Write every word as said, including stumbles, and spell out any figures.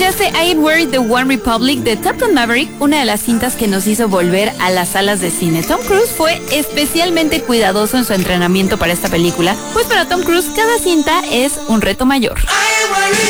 hace I Ain't Worried the One Republic de Top Gun Maverick, una de las cintas que nos hizo volver a las salas de cine. Tom Cruise fue especialmente cuidadoso en su entrenamiento para esta película, pues para Tom Cruise cada cinta es un reto mayor.